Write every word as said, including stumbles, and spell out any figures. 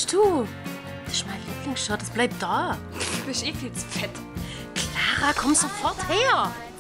Quatsch, du. Das ist mein Lieblingsshirt, das bleibt da. Du bist eh viel zu fett. Clara, komm sofort her.